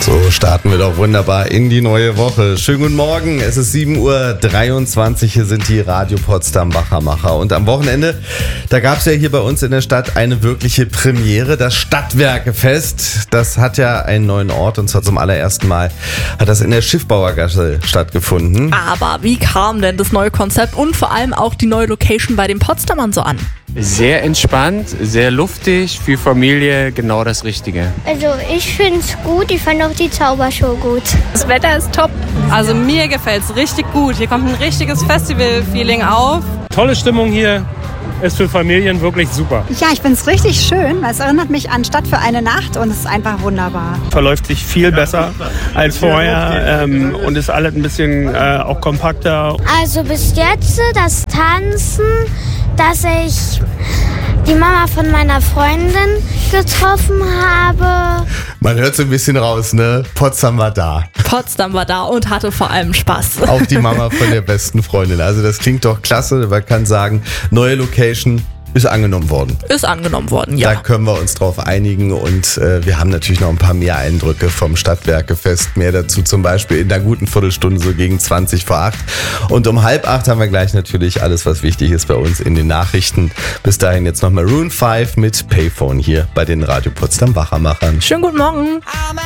So starten wir doch wunderbar in die neue Woche. Schönen guten Morgen, es ist 7:23 Uhr, hier sind die Radio Potsdam Wachmacher. Und am Wochenende, da gab es ja hier bei uns in der Stadt eine wirkliche Premiere, das Stadtwerkefest. Das hat ja einen neuen Ort und zwar zum allerersten Mal hat das in der Schiffbauergasse stattgefunden. Aber wie kam denn das neue Konzept und vor allem auch die neue Location bei den Potsdamern so an? Sehr entspannt, sehr luftig, für Familie genau das Richtige. Also ich finde es gut, ich fand auch die Zaubershow gut. Das Wetter ist top, also mir gefällt es richtig gut. Hier kommt ein richtiges Festival-Feeling auf. Tolle Stimmung hier, ist für Familien wirklich super. Ja, ich finde es richtig schön, es erinnert mich an Stadt für eine Nacht und es ist einfach wunderbar. Verläuft sich viel besser als vorher und ist alles ein bisschen auch kompakter. Also bis jetzt das Tanzen, dass ich die Mama von meiner Freundin getroffen habe. Man hört so ein bisschen raus, ne? Potsdam war da. Potsdam war da und hatte vor allem Spaß. Auch die Mama von der besten Freundin. Also das klingt doch klasse. Man kann sagen, neue Location ist angenommen worden. Ist angenommen worden, ja. Da können wir uns drauf einigen und wir haben natürlich noch ein paar mehr Eindrücke vom Stadtwerkefest. Mehr dazu zum Beispiel in einer guten Viertelstunde, so gegen 7:20. Und um 7:30 haben wir gleich natürlich alles, was wichtig ist bei uns in den Nachrichten. Bis dahin jetzt noch Maroon 5 mit Payphone hier bei den Radio Potsdam Wachmachern. Schönen guten Morgen.